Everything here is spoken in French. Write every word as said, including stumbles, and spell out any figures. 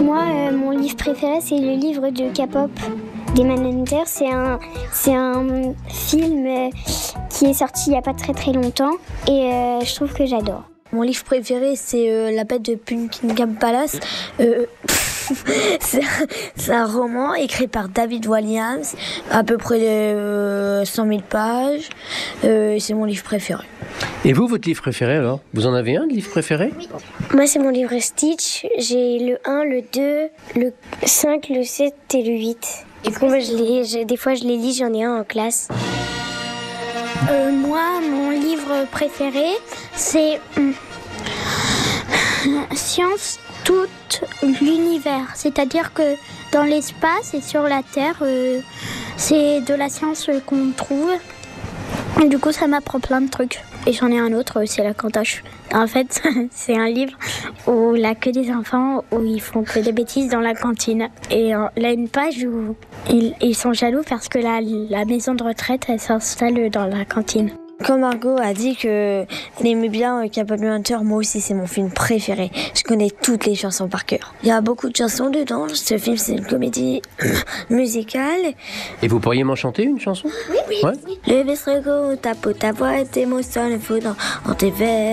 Moi, euh, mon livre préféré, c'est le livre de K-pop des Manhunter. C'est un, c'est un film euh, qui est sorti il n'y a pas très très longtemps et euh, je trouve que j'adore. Mon livre préféré, c'est euh, La Bête de Buckingham Palace. Euh, c'est, un, c'est un roman écrit par David Walliams, à peu près euh, cent mille pages. Euh, c'est mon livre préféré. Et vous, votre livre préféré alors? Vous en avez un de livre préféré? Oui. Moi, c'est mon livre Stitch. J'ai le un, le deux, le cinq, le sept et le huit. Et du coup, moi, je les, je, des fois, je les lis, j'en ai un en classe. Euh, moi, mon livre préféré, c'est euh, Science tout l'univers. C'est-à-dire que dans l'espace et sur la Terre, euh, c'est de la science qu'on trouve. Et du coup, ça m'apprend plein de trucs. Et j'en ai un autre, c'est la Cantoche. En fait, c'est un livre où il n'y a que des enfants, où ils font que des bêtises dans la cantine. Et là, une page où ils, ils sont jaloux parce que la, la maison de retraite, elle s'installe dans la cantine. Quand Margot a dit qu'elle aimait bien K-pop Hunter, moi aussi c'est mon film préféré. Je connais toutes les chansons par cœur. Il y a beaucoup de chansons dedans. Ce film, c'est une comédie musicale. Et vous pourriez m'en chanter une chanson? Oui, oui. Ouais. Le Bestrego, ta peau, ta voix, tes mots sonnent, il faut dans tes verres.